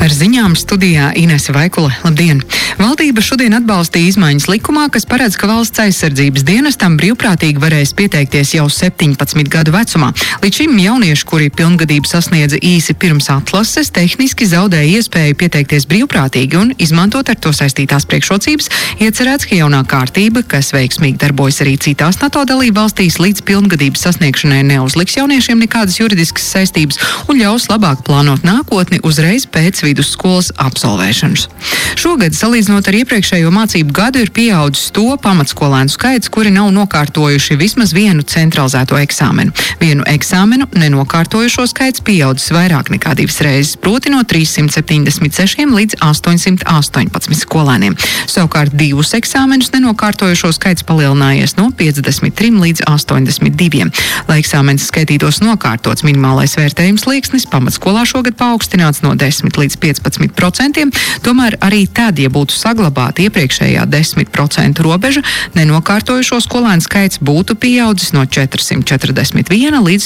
Ar ziņām studijā Inese Vaikule. Labdien! Valdība šodien atbalstīja izmaiņas likumā, kas paredz, ka valsts aizsardzības dienestam brīvprātīgi varēs pieteikties jau 17 gadu vecumā. Līdz šim jaunieši, kuri pilngadību sasniedza īsi pirms atlases, tehniski zaudēja iespēju pieteikties brīvprātīgi un izmantot ar to saistītās priekšrocības. Iecerēts, ka jaunā kārtība, kas veiksmīgi darbojas arī citās NATO dalību valstīs, līdz pilngadības sasniegšanai neuzliks jauniešiem nekādas juridiskas saistības un ļaus labāk plānot nākotni uzreiz pēc vidusskolas absolvēšanas. Šogad, salīdzinot ar iepriekšējo mācību gadu, ir pieaudzis to pamatskolēnu skaits, kuri nav nokārtojuši vismaz vienu centralizēto eksāmenu. Vienu eksāmenu nenokārtojušo skaits pieaudzis vairāk nekā 2 reizes, proti no 376 līdz 818 skolēniem. Savukārt 2 eksāmenus nenokārtojušo skaits palielinājies no 53 līdz 82. Lai eksāmenis skaitītos nokārtots, minimālais vērtējums slieksnis pamatskolā šogad paaugstināts no 10 līdz 15%, tomēr arī tad, ja būtu saglabāta iepriekšējā 10% robeža, nenokārtojušo skolēnu skaits būtu pieaudzis no 441 līdz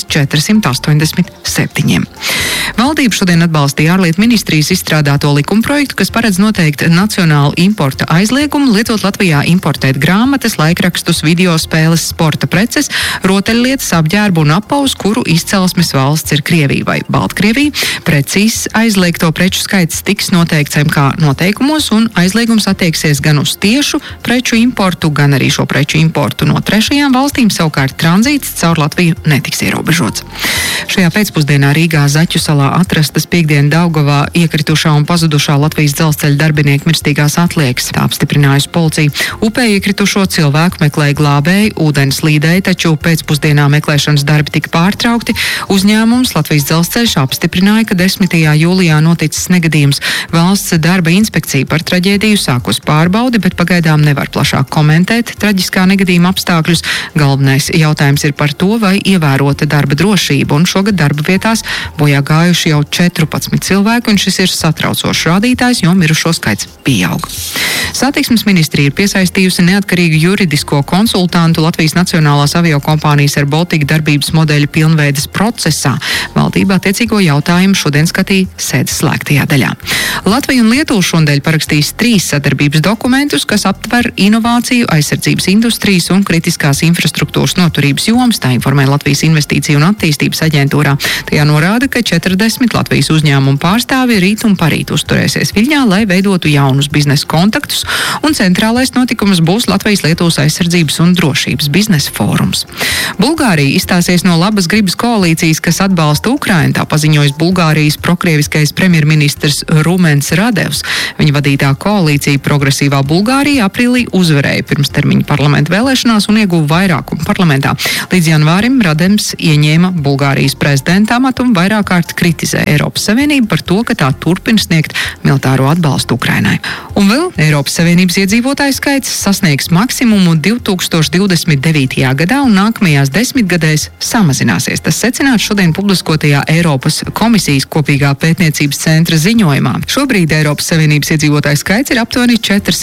487. Valdība šodien atbalstīja ārlietu ministrijas izstrādāto likumprojektu, kas paredz noteikt nacionālu importa aizliegumu, liekot Latvijā importēt grāmatas, laikrakstus, video spēles, sporta preces, rotaļlietas, apģērbu un apaus, kuru izcelsmes valsts ir Krievija vai Baltkrievija. Precīzs aizliegto preču skaits tiks noteikts MK noteikumos, un aizliegums attieksies gan uz tiešu preču importu, gan arī šo preču importu no trešajām valstīm. Savukārt tranzīts caur Latviju netiks ierobežots. Šajā pēcpusdienā Rīgā Zaķu salā atrastas piekdien Daugavā iekritušā un pazudušā Latvijas dzelzceļa darbinieku mirstīgās atliekas. Tā apstiprinājusi policija. Upē iekritušo cilvēku meklēja glābēji, ūdens līdēja, taču pēcpusdienā meklēšanas darbi tika pārtraukti. Uzņēmums Latvijas dzelzceļš apstiprināja, ka 10. jūlijā noticis negadījums. Valsts darba inspekcija par traģēdiju sākus pārbaudi, bet pagaidām nevar plašāk komentēt traģiskā negadījuma apstākļus. Galvenais jautājums ir par to, vai ievērota darba drošība, un šogad darba vietās bojā gājuši jau 14 cilvēki, un šis ir satraucošs rādītājs, jo mirušo skaits pieaug. Satiksmes ministrija ir piesaistījusi neatkarīgu juridisko konsultantu Latvijas Nacionālās aviokompānijas Air Baltica darbības modeļa pilnveides procesā. Valdība attiecīgo jautājumu šodien skatīja sēdes slēgtajā daļā. Latvija un Lietuva šodien parakstīs 3 sadarbības dokumentus, kas aptver inovāciju, aizsardzības industrijas un kritiskās infrastruktūras noturības jomas, tā informē Latvijas Investīciju un attīstības aģentūrā. Tajā norāda, ka 40 Latvijas uzņēmumu pārstāvi rīt un parīt uzturēsies Viļņā, lai veidotu jaunus biznesa kontaktus, un centrālais notikums būs Latvijas-Lietuvas aizsardzības un drošības biznesa fórums. Bulgārija izstāsies no labas gribas koalīcijas, kas atbalsta Ukrainu, tā paziņojis Bulgārijas prokrieviskais premjerministrs Rumens Radevs. Viņa vadītā koalīcija Progresīvā Bulgārija aprīlī uzvarēja pirmstermiņa parlamenta vēlēšanās un ieguva vairākumu parlamentā. Līdz janvārim Radevs ieņēma Bulgārijas prezidenta amatu un vairāk kārt kritizē Eiropas Savienību par to, ka tā turpina sniegt militāro atbalstu Ukrainai. Un vēl Eiropas Savienības iedzīvotāju skaits sasniegs maksimumu 2029. gadā un nākamajās 10 gadēs samazināsies. Tas secināts šodien publiskotajā Eiropas komisijas kopīgā pētniecības centra ziņojumā. Šobrīd Eiropas Savienības iedzīvotāju skaits ir aptuveni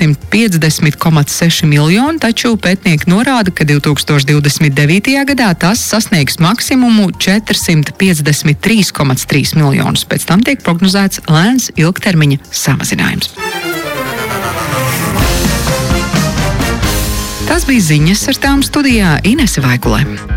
450,6 miljoni, taču pētnieki norāda, ka 2029. gadā tas sasniegs maksimumu 453,3 miljonus. Pēc tam tiek prognozēts lēns ilgtermiņa samazinājums. Tas bija ziņas, ar tām studijā Inese Vaikule.